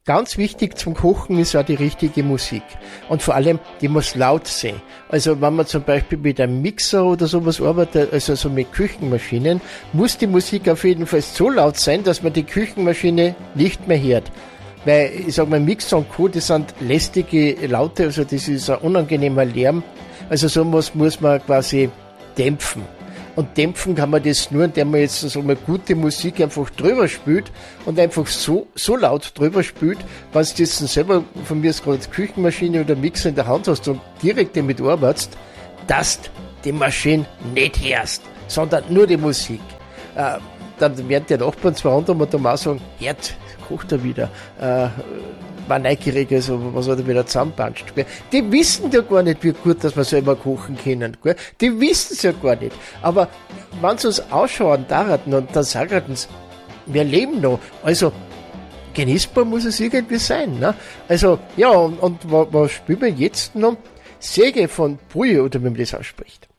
Ganz wichtig zum Kochen ist auch die richtige Musik. Und vor allem, die muss laut sein. Also wenn man zum Beispiel mit einem Mixer oder sowas arbeitet, also so mit Küchenmaschinen, muss die Musik auf jeden Fall so laut sein, dass man die Küchenmaschine nicht mehr hört. Weil, ich sag mal, Mixer und Co., das sind lästige Laute, also das ist ein unangenehmer Lärm. Also sowas muss man quasi dämpfen. Und dämpfen kann man das nur, indem man jetzt so mal gute Musik einfach drüber spielt und einfach so laut drüber spielt, wenn du das dann selber von mir gerade Küchenmaschine oder Mixer in der Hand hast und direkt damit arbeitest, dass du die Maschine nicht hörst, sondern nur die Musik. Dann werden die Nachbarn zwar anderem und mal sagen, Herd, kocht er wieder, war neugierig, also was hat er wieder zusammenpanscht. Die wissen ja gar nicht, wie gut, dass wir selber kochen können. Gell? Die wissen es ja gar nicht. Aber wenn sie uns ausschauen, und dann sagen sie, wir leben noch. Also genießbar muss es irgendwie sein. Ne? Also ja, und was spielen wir jetzt noch? Säge von Brühe, oder wie man das ausspricht.